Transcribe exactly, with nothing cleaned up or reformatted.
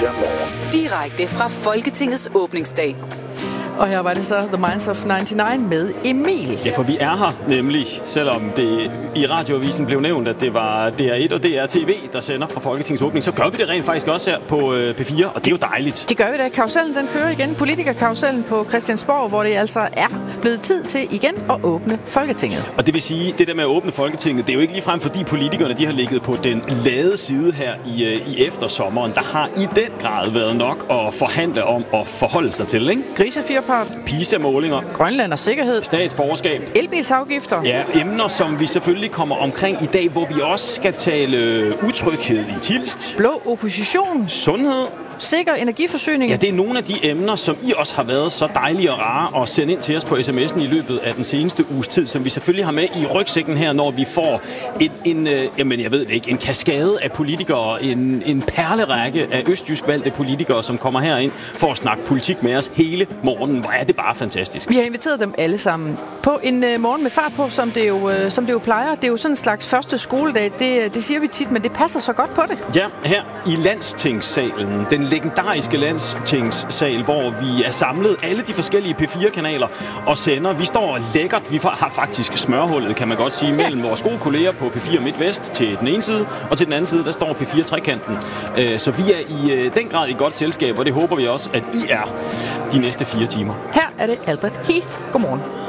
fire Morgen. Direkte fra Folketingets åbningsdag. Og her var det så The Minds of nioghalvfems med Emil. Ja, for vi er her nemlig, selvom det i radioavisen blev nævnt, at det var D R et og D R T V, der sender fra Folketingets åbning, så gør vi det rent faktisk også her på P fire, og det er jo dejligt. Det gør vi da. Karusellen, den kører igen. Politikerkarusellen på Christiansborg, hvor det altså er blevet tid til igen at åbne Folketinget. Og det vil sige, det der med at åbne Folketinget, det er jo ikke ligefrem fordi politikerne, de har ligget på den lade side her i, i eftersommeren. Der har i den grad været nok at forhandle om og forholde sig til, ikke? Grisefirpart. PISA-målinger. Grønland og sikkerhed. Statsborgerskab. Elbilsafgifter. Ja, emner, som vi selvfølgelig kommer omkring i dag, hvor vi også skal tale utryghed i Tilst. Blå opposition. Sundhed. Sikker energiforsyning. Ja, det er nogle af de emner, som I også har været så dejlige og rare at sende ind til os på sms'en i løbet af den seneste uges tid, som vi selvfølgelig har med i rygsækken her, når vi får en, en øh, jamen jeg ved det ikke, en kaskade af politikere, en, en perlerække af østjysk valgte politikere, som kommer herind for at snakke politik med os hele morgenen. Hvor er det bare fantastisk. Vi har inviteret dem alle sammen på en øh, morgen med fart på, som det, jo, øh, som det jo plejer. Det er jo sådan en slags første skoledag, det, det siger vi tit, men det passer så godt på det. Ja, her i Landstingssalen, den legendariske Landstingssal, hvor vi er samlet alle de forskellige P fire kanaler og sender. Vi står lækkert, vi har faktisk smørhullet, kan man godt sige, mellem ja. vores gode kolleger på P fire MidtVest til den ene side, og til den anden side, der står P fire Trekanten. Så vi er i den grad i godt selskab, og det håber vi også, at I er de næste fire timer. Her er det Albert Heath. Godmorgen.